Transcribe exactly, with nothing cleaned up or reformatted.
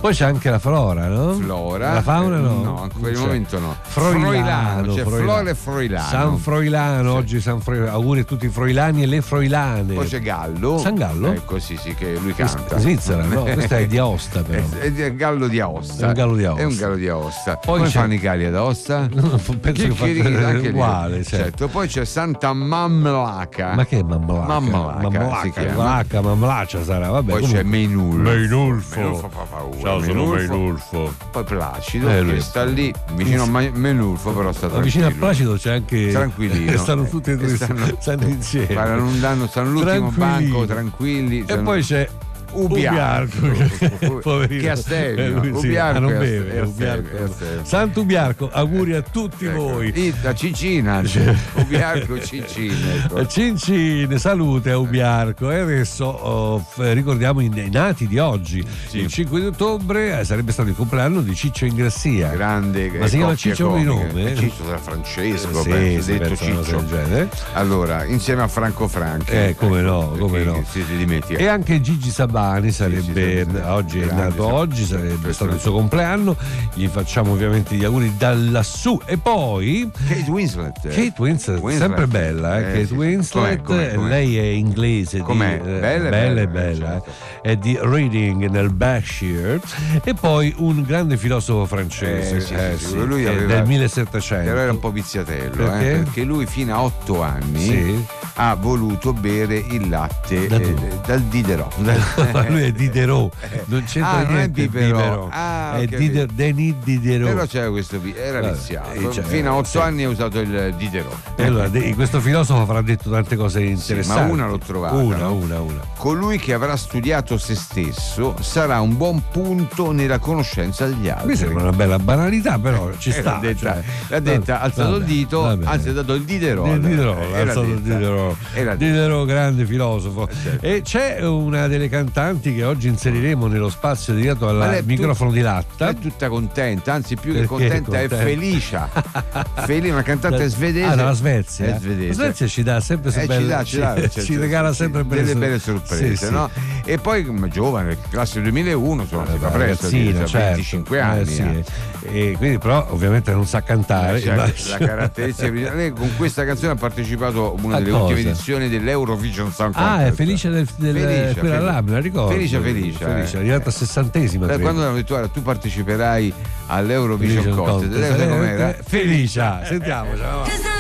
Poi c'è anche la flora, no? Flora. La fauna no? No, in quel momento no. Froilano, Froilano, c'è Froilano. Flora e Froilano. San Froilano, Sì. oggi San Froilano. Auguri a tutti i froilani e le froilane. Poi c'è Gallo. San Gallo? Ecco, sì, sì, che lui canta. In Svizzera, no? Questo è di Aosta, però. È, è il Gallo di Aosta. È un Gallo di Aosta. È un Gallo di Aosta. Poi Come c'è- fanno i galli ad Aosta? Penso che, Chicchirichi, faccia anche lì. uguale, certo. Certo. Poi c'è Santa Mamlaca. Ma che è Mamlaca? Mamlaca, si Mamlaca, chiama. Mamlaca, Mamlacia sarà, vabbè. Poi comunque. c'è Meinulfo. Meinulfo. Meinulfo fa paura. Ciao, sono Meinulfo. Meinulfo. Poi Placido, Eh, che lui. sta lì vicino a Ma- Meinulfo, però sta Ma vicino a tranquillo. Placido c'è anche Tranquillino. stanno tutti e E due stanno- stanno insieme. Stanno, andando, stanno all'ultimo Tranquillini. banco, tranquilli. E stanno- poi c'è Ubiarco. Ubiarco, poverino. Che Astelio. Eh, lui sì, Ubiarco ah, non è beve, Astelio, Ubiarco. è Astelio. Sant'Ubiarco, auguri a tutti Ecco, voi. lì, da Cicina, Ubiarco Cicina. Ecco. Cincin, salute a Ubiarco. E adesso oh, f- ricordiamo i i nati di oggi. Sì. Il cinque di ottobre eh, sarebbe stato il compleanno di Ciccio Ingrassia. Grande. Ma si chiama coppia Ciccio di comica. nome? Eh, Ciccio sarà Francesco, Eh, sì, penso, sì, detto penso una cosa Ciccio. del genere. Allora, insieme a Franco Franchi. Eh, come no, Perché come no. Si, si dimentica. E anche Gigi Sabani sarebbe sì, sì, sì. oggi è Grande, nato sì. oggi, sarebbe Questo stato è- il suo compleanno. Gli facciamo ovviamente gli auguri da lassù. E poi Kate Winslet. Kate Winslet, Winslet. sempre bella, eh? Eh, Kate sì. Winslet, Com'è, com'è, com'è? lei è inglese, di, Com'è? eh, Bella, bella, bella, e bella, certo. eh, è di Reading nel Berkshire, e poi un grande filosofo francese Eh, sì, eh, sì, sì, lui che è aveva- del millesettecento. Però era un po' viziatello, Perché? eh, perché lui fino a otto anni Sì. ha voluto bere il latte Da eh, dove? dal Diderot. Ma lui è Diderot, non c'entra Ah, non è niente il Biberot. Biberot. Ah, è ho Dider, Denis Diderot. Però c'era questo vi- era Vabbè, viziato. eh, cioè, fino a otto sì. anni ha usato il Diderot. E allora, de- questo filosofo avrà detto tante cose Sì, interessanti. ma una l'ho trovata. Una, no? una, una. Colui che avrà studiato se stesso sarà un buon punto nella conoscenza degli altri. Mi sembra una bella banalità, però ci Eh, sta. l'ha detta, cioè. l'ha detta, ha alzato il Vabbè, dito, vabbè. anzi ha dato il Diderot. Del Diderot, Eh, ha era alzato il detta. Diderot. Era detta. Diderot, grande filosofo. certo. E c'è una delle cantanti che oggi inseriremo nello spazio dedicato Ma al lei è microfono tut- di latta. È tutta contenta, anzi più che Perché contenta è contenta? Felicia. Felicia, una cantante svedese. Ah, dalla Svezia. È svedese. La Svezia ci dà sempre Eh, belle- ci dà, ci, dà, ci- cioè, ci cioè, regala sì, sempre delle belle, belle sorprese, Sì, sì. no? E poi come giovane, classe duemilauno, insomma, si fa Vabbè, presto, ragazzina, ha certo. venticinque anni. Eh, sì. eh. E quindi però ovviamente non sa cantare. Cioè, ma- la caratteristica lei con questa canzone ha partecipato a una A delle cosa? ultime edizioni dell'Eurovision Song Ah, Contest. è Felice del, del Felicia, quella Felicia. là, me la ricordo. Felicia, Felicia, Felicia, eh. è arrivata a sessantesima. Beh, credo. quando hanno detto guarda, tu parteciperai all'Eurovision Felicia Contest, Contest. lei sai com'era? Eh, Felicia, sentiamo. ciao.